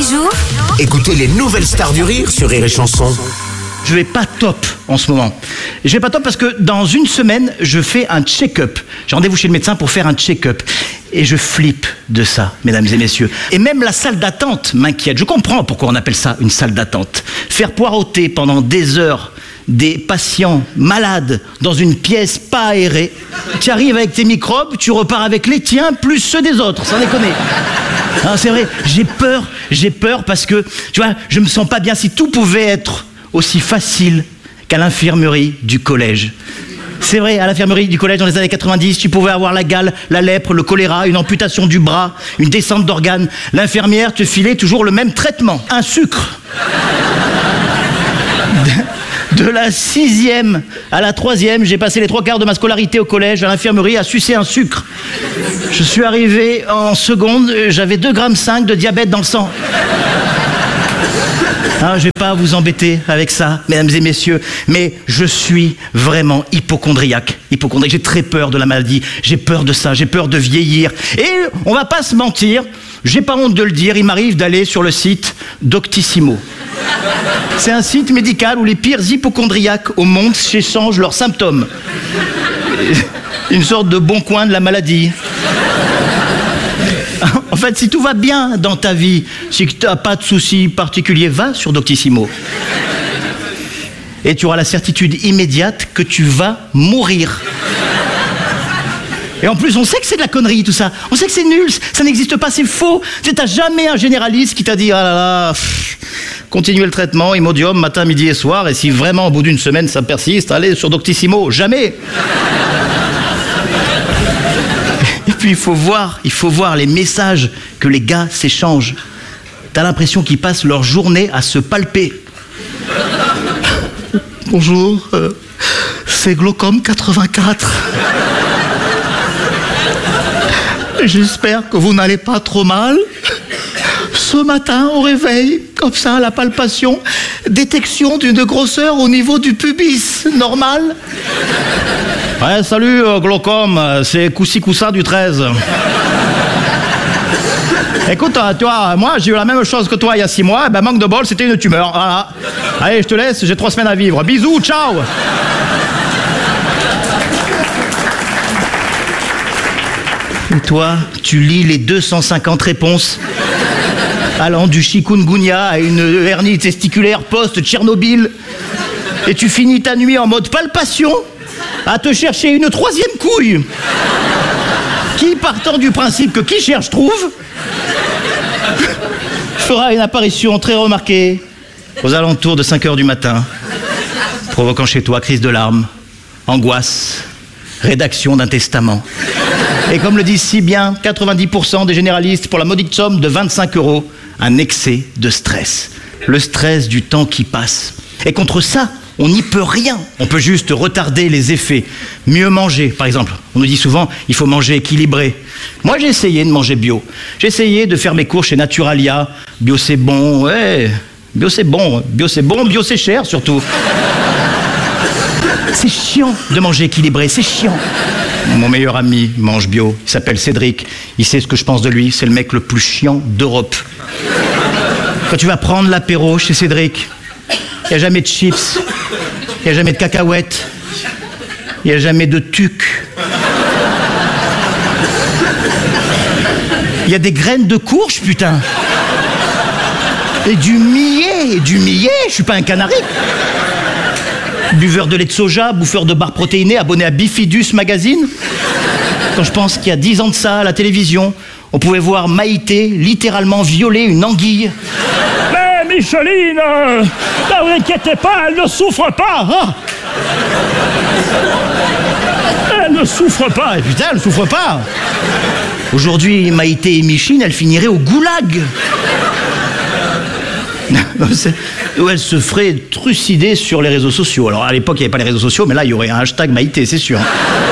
jours, Écoutez les nouvelles stars du rire sur Rire et Chanson. Je vais pas top en ce moment. Je vais pas top parce que dans une semaine, je fais un check-up. J'ai rendez-vous chez le médecin pour faire un check-up. Et je flippe de ça, mesdames et messieurs. Et même la salle d'attente m'inquiète. Je comprends pourquoi on appelle ça une salle d'attente. Faire poireauter pendant des heures des patients malades dans une pièce pas aérée. Tu arrives avec tes microbes, tu repars avec les tiens plus ceux des autres, sans déconner. Non, c'est vrai, j'ai peur parce que, tu vois, je me sens pas bien. Si tout pouvait être aussi facile qu'à l'infirmerie du collège. C'est vrai, à l'infirmerie du collège dans les années 90, tu pouvais avoir la gale, la lèpre, le choléra, une amputation du bras, une descente d'organes. L'infirmière te filait toujours le même traitement, un sucre. De la 6e à la 3e, j'ai passé les 3/4 de ma scolarité au collège, à l'infirmerie, à sucer un sucre. Je suis arrivé en seconde, j'avais 2,5 g de diabète dans le sang. Ah, je vais pas vous embêter avec ça, mesdames et messieurs, mais je suis vraiment hypocondriaque. J'ai très peur de la maladie, j'ai peur de ça, j'ai peur de vieillir. Et on va pas se mentir, j'ai pas honte de le dire, il m'arrive d'aller sur le site Doctissimo. C'est un site médical où les pires hypocondriaques au monde s'échangent leurs symptômes. Une sorte de bon coin de la maladie. En fait, si tout va bien dans ta vie, si tu n'as pas de soucis particuliers, va sur Doctissimo. Et tu auras la certitude immédiate que tu vas mourir. Et en plus, on sait que c'est de la connerie tout ça. On sait que c'est nul, ça n'existe pas, c'est faux. Tu n'as jamais un généraliste qui t'a dit « Ah là là, continuez le traitement, Imodium, matin, midi et soir, et si vraiment au bout d'une semaine ça persiste, allez sur Doctissimo. » Jamais. Et puis il faut voir les messages que les gars s'échangent. T'as l'impression qu'ils passent leur journée à se palper. Bonjour, c'est Glaucome 84. J'espère que vous n'allez pas trop mal. Ce matin, au réveil, comme ça, la palpation, détection d'une grosseur au niveau du pubis, normal. Ouais, salut, Glaucome, c'est Coussi-Coussa du 13. Écoute, tu vois, moi, j'ai eu la même chose que toi il y a 6 mois, ben manque de bol, c'était une tumeur, voilà. Allez, je te laisse, j'ai 3 semaines à vivre. Bisous, ciao. Et toi, tu lis les 250 réponses allant du chikungunya à une hernie testiculaire post-Tchernobyl. Et tu finis ta nuit en mode palpation à te chercher une 3e couille. Qui, partant du principe que qui cherche trouve, fera une apparition très remarquée aux alentours de 5 h du matin, provoquant chez toi crise de larmes, angoisse, rédaction d'un testament. Et comme le disent si bien 90% des généralistes, pour la modique somme de 25 €, un excès de stress. Le stress du temps qui passe. Et contre ça, on n'y peut rien. On peut juste retarder les effets. Mieux manger, par exemple. On nous dit souvent, il faut manger équilibré. Moi, j'ai essayé de manger bio. J'ai essayé de faire mes cours chez Naturalia. Bio, c'est bon, ouais. Bio, c'est bon. Bio, c'est bon. Bio, c'est cher, surtout. C'est chiant de manger équilibré, c'est chiant. Mon meilleur ami mange bio, il s'appelle Cédric. Il sait ce que je pense de lui, c'est le mec le plus chiant d'Europe. Quand tu vas prendre l'apéro chez Cédric, il n'y a jamais de chips, il n'y a jamais de cacahuètes, il n'y a jamais de tuc. Il y a des graines de courge, putain. Et du millet, je suis pas un canari. Buveur de lait de soja, bouffeur de barres protéinées, abonné à Bifidus Magazine. Quand je pense qu'il y a 10 ans de ça, à la télévision, on pouvait voir Maïté littéralement violer une anguille. Mais Micheline, ne vous inquiétez pas, elle ne souffre pas. Hein. Elle ne souffre pas. Et putain, elle ne souffre pas. Aujourd'hui, Maïté et Micheline, elles finiraient au goulag. Où elle se ferait trucider sur les réseaux sociaux. Alors à l'époque, il n'y avait pas les réseaux sociaux, mais là, il y aurait un hashtag Maïté, c'est sûr.